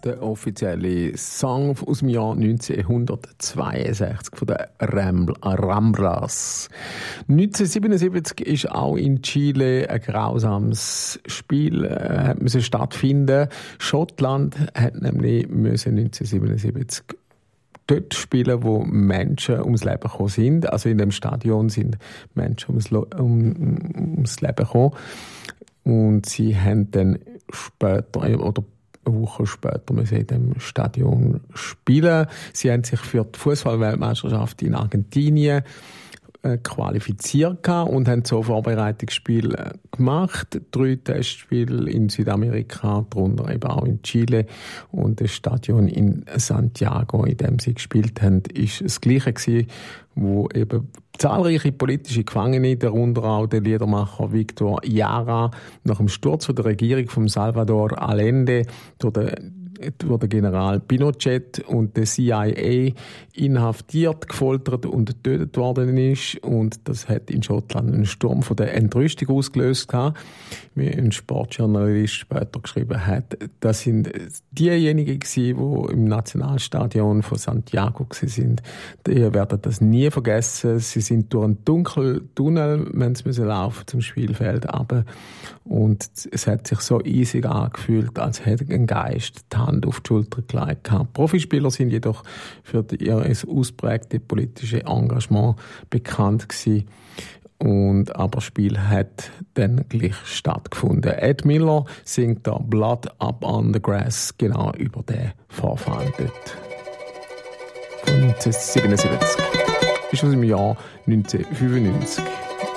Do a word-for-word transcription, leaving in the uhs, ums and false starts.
Der offizielle Song aus dem Jahr neunzehnhundertzweiundsechzig von den Rambl- Ramblas. neunzehnhundertsiebenundsiebzig ist auch in Chile ein grausames Spiel äh, hat müssen stattfinden. Schottland hat nämlich müssen neunzehnhundertsiebenundsiebzig dort spielen, wo Menschen ums Leben gekommen sind. Also in dem Stadion sind Menschen ums, Lo- um, ums Leben gekommen. Und sie haben dann später oder eine Woche später müssen in dem Stadion spielen. Sie haben sich für die Fußball-Weltmeisterschaft in Argentinien äh, qualifiziert und haben so Vorbereitungsspiele gemacht. Drei Testspiele in Südamerika, darunter eben auch in Chile. Und das Stadion in Santiago, in dem sie gespielt haben, ist das Gleiche gewesen, wo eben zahlreiche politische Gefangene, darunter auch der Liedermacher Victor Jara, nach dem Sturz der Regierung von Salvador Allende durch den durch den General Pinochet und der C I A inhaftiert, gefoltert und getötet worden ist. Und das hat in Schottland einen Sturm von der Entrüstung ausgelöst gehabt. Wie ein Sportjournalist später geschrieben hat, das sind diejenigen gewesen, die im Nationalstadion von Santiago gewesen sind. Die werden das nie vergessen. Sie sind durch einen dunklen Tunnel, wenn sie müssen laufen zum Spielfeld runter. Und es hat sich so eisig angefühlt, als hätte ein Geist die Hand auf die Schulter gelegt. Profispieler sind jedoch für ihr ausprägte politische Engagement bekannt gewesen. Und aber das Spiel hat dann gleich stattgefunden. Ed Miller singt da Blood Up on the Grass genau über den Vorfall dort. Von neunzehnhundertsiebenundsiebzig. Ist aus dem Jahr neunzehnhundertfünfundneunzig.